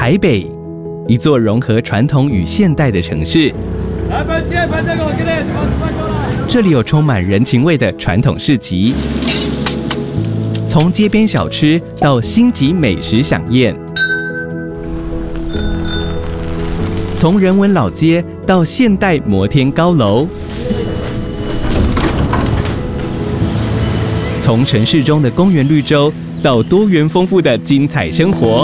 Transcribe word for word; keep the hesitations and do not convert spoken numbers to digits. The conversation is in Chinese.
台北，一座融合传统与现代的城市。这里有充满人情味的传统市集，从街边小吃到星级美食飨宴，从人文老街到现代摩天高楼，从城市中的公园绿洲到多元丰富的精彩生活。